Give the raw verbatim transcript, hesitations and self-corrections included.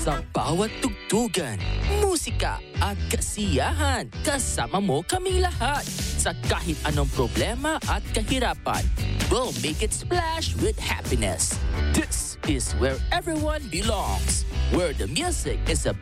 Sa bawat tugtugan, musika at kasiyahan, kasama mo kaming lahat. Sa kahit anong problema at kahirapan, we'll make it splash with happiness. This is where everyone belongs, where the music is a